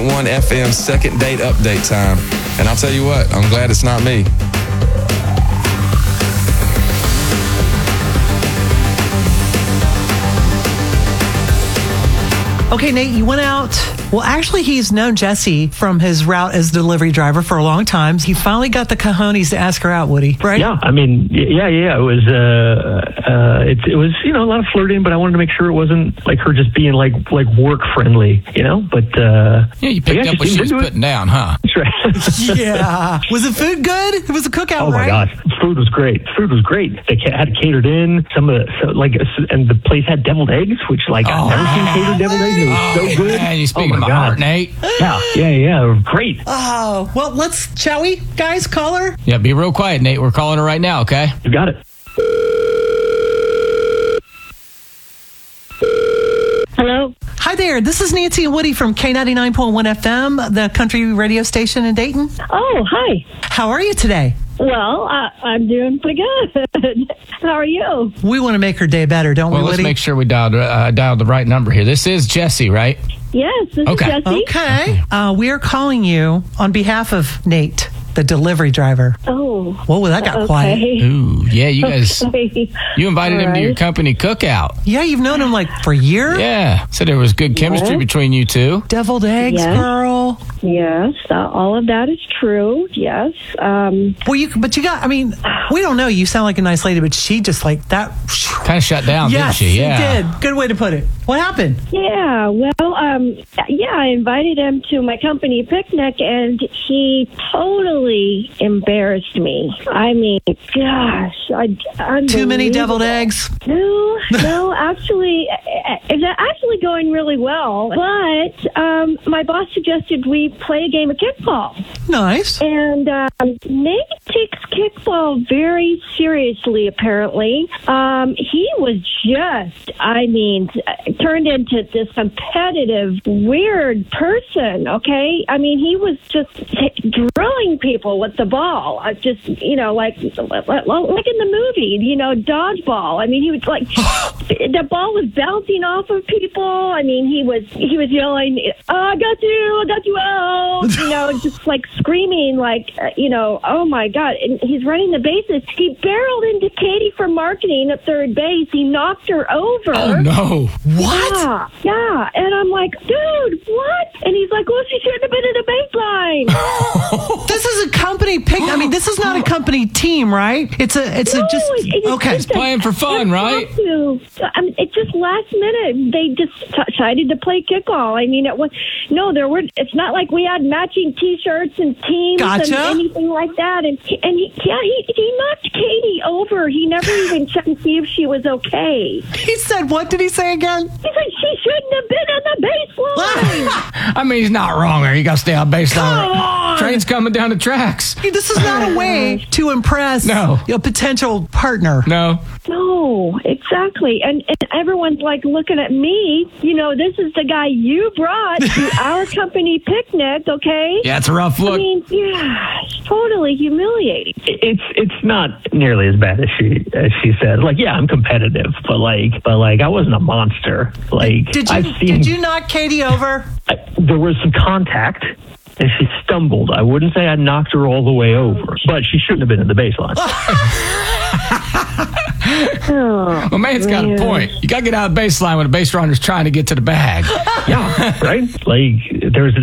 FM second date update time. And I'll tell you what, I'm glad it's not me. Okay, Nate, you went out. Well, actually, he's known Jessie from his route as delivery driver for a long time. He finally got the cojones to ask her out, Woody, right? Yeah, I mean, yeah. It was, it was, a lot of flirting, but I wanted to make sure it wasn't like her just being like work friendly, But you picked up what she was putting down, huh? That's right. Yeah. Was the food good? It was a cookout, oh my gosh, food was great. They had it catered in. And the place had deviled eggs, which I've never seen catered deviled eggs. It was so good. Man, you speaking my heart, Nate. Yeah. It was great. Oh, well, shall we, guys, call her? Yeah, be real quiet, Nate. We're calling her right now, okay? You got it. Hello? Hi there. This is Nancy and Woody from K99.1 FM, the country radio station in Dayton. Oh, hi. How are you today? Well, I'm doing pretty good. How are you? We want to make her day better, don't we, Well, let's Woody? make sure we dialed the right number here. This is Jessie, right? Yes, this is Okay. Jessie. Okay. We are calling you on behalf of Nate, the delivery driver. Oh. Whoa, that got quiet. Ooh, yeah, you guys, Okay. you invited him to your Right. company cookout. Yeah, you've known him for years? Yeah, said there was good chemistry between you two. Deviled eggs, Yes. girl. Yes, all of that is true. Yes. Well, we don't know. You sound like a nice lady, but she just that. Kind of shut down, Yes, didn't she? Yeah. she did. Good way to put it. What happened? Yeah, well, I invited him to my company picnic, and he totally embarrassed me. I mean, gosh, Too many deviled eggs? No, actually, it's actually going really well. But my boss suggested we play a game of kickball. Nice. And Nate takes kickball very seriously, apparently. He was turned into this competitive, weird person, okay? I mean, he was just drilling people with the ball. Like in the movie, dodgeball. I mean, he was the ball was bouncing off of people. I mean, he was yelling, oh, I got you out, just screaming, oh my God. And he's running the bases. He barreled into Katie from marketing at third base. He knocked her over. Oh, no. What? Yeah. And I'm like, dude, what? And he's like, well, she shouldn't have been in the baseline. This is a company pick. I mean, this is not a company team, right? It's playing for fun, right? It's just last minute. They just decided to play kickball. I mean, it's not like we had matching T-shirts and teams and anything like that. And he knocked Katie over. He never even checked to see if she was okay. He said, what did he say again? He said she shouldn't have been on the baseline. I mean, he's not wrong there. You got to stay on baseline. Come on. Train's coming down the tracks. This is not a way to impress a potential partner. No, exactly. And everyone's looking at me. This is the guy you brought to our company picnic, okay? Yeah, it's a rough look. I mean, yeah, it's totally humiliating. It's not nearly as bad as she said. I'm competitive, but I wasn't a monster. Did you knock Katie over? There was some contact, and she stumbled. I wouldn't say I knocked her all the way over, but she shouldn't have been in the baseline. Well, man's got a point. You got to get out of the baseline when a base runner's trying to get to the bag. Yeah, right? There's